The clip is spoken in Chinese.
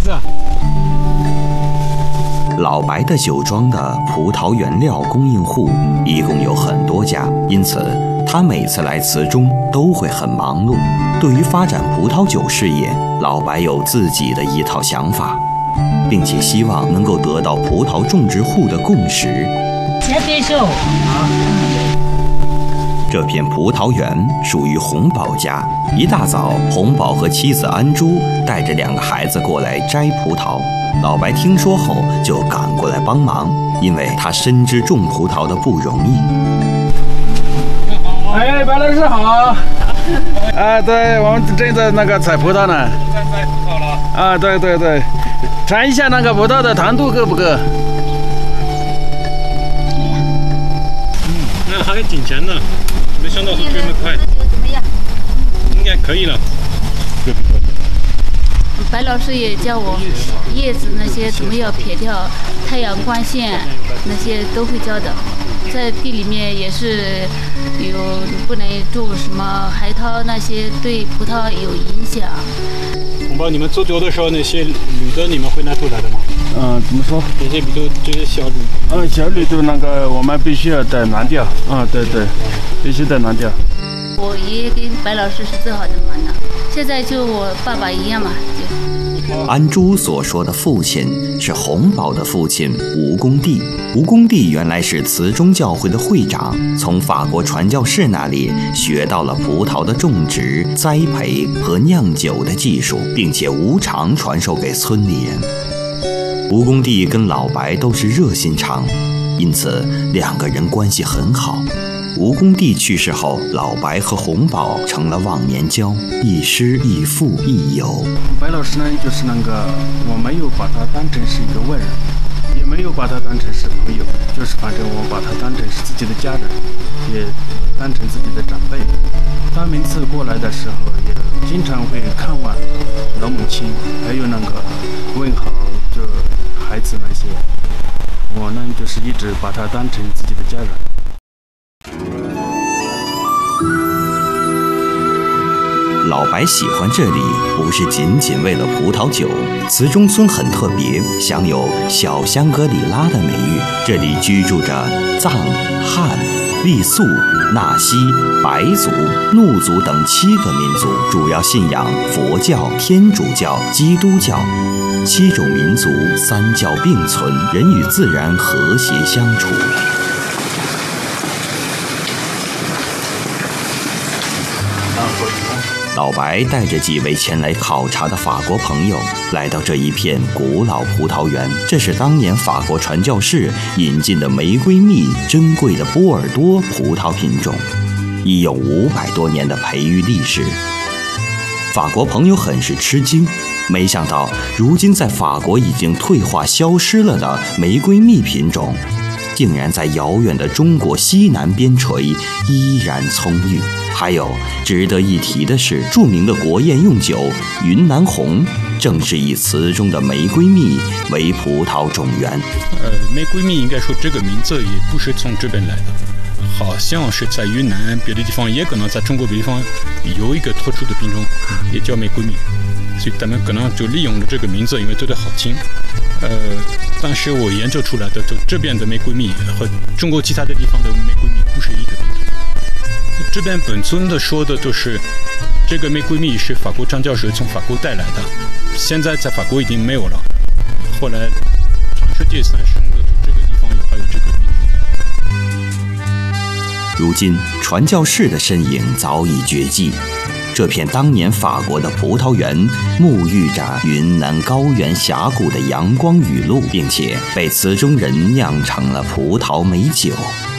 子啊。 老白的酒庄的葡萄原料供应户一共有很多家，因此他每次来慈中都会很忙碌。对于发展葡萄酒事业，老白有自己的一套想法，并且希望能够得到葡萄种植户的共识。 先别笑啊！ 这片葡萄园属于洪宝家。一大早，洪宝和妻子安珠带着2个孩子过来摘葡萄。老白听说后就赶过来帮忙，因为他深知种葡萄的不容易。 哎，白老师好！对，我们正在那个采葡萄呢。 在摘葡萄了。 对，尝一下那个葡萄的糖度够不够？ 那还挺甜的，没想到会这么快。 怎么样？ 应该可以了。 白老师也教我叶子那些怎么样撇掉，太阳光线那些都会教的。在地里面也是有不能种什么海涛，那些对葡萄有影响。 洪宝，你们做酒的时候那些铝的你们会拿出来的吗？ 怎么说？ 那些比如这些小铝。 小铝的那个我们必须要得拿掉。对，必须得拿掉。 我爷爷跟白老师是最好的忙的，现在就我爸爸一样嘛， 安珠所说的父亲是洪宝的父亲吴公弟。吴公弟原来是慈中教会的会长，从法国传教士那里学到了葡萄的种植、栽培和酿酒的技术，并且无偿传授给村里人。吴公弟跟老白都是热心肠，因此2个人关系很好。吴公弟去世后，老白和洪宝成了忘年交，亦师亦父亦友。 白老师呢，就是那个我没有把他当成是一个外人，也没有把他当成是朋友，就是反正我把他当成是自己的家人，也当成自己的长辈。他每次过来的时候，也经常会看望老母亲，还有那个问好这孩子那些。我呢，就是一直把他当成自己的家人。 老白喜欢这里，不是仅仅为了葡萄酒。慈中村很特别，享有小香格里拉的美誉。这里居住着藏、汉、傈僳、纳西、白族、怒族等7个民族，主要信仰佛教、天主教、基督教。7种民族3教并存，人与自然和谐相处。老白带着几位前来考察的法国朋友来到这一片古老葡萄园，这是当年法国传教士引进的玫瑰蜜珍贵的波尔多葡萄品种，已有500多年的培育历史。法国朋友很是吃惊，没想到如今在法国已经退化消失了的玫瑰蜜品种，竟然在遥远的中国西南边陲依然葱郁。还有值得一提的是，著名的国宴用酒云南红正是以慈中的玫瑰蜜为葡萄种源。 玫瑰蜜应该说这个名字也不是从这边来的，好像是在云南别的地方，也可能在中国别的地方有一个特殊的品种也叫玫瑰蜜，所以他们可能就利用了这个名字，因为觉得好听。但是我研究出来的这边的玫瑰蜜和中国其他的地方的玫瑰蜜不是一个品种。这边本村的说的就是这个玫瑰蜜是法国传教士从法国带来的，现在在法国已经没有了，后来全世界散生的这个地方还有这个品种。 如今传教士的身影早已绝迹，这片当年法国的葡萄园沐浴着云南高原峡谷的阳光雨露，并且被慈中人酿成了葡萄美酒。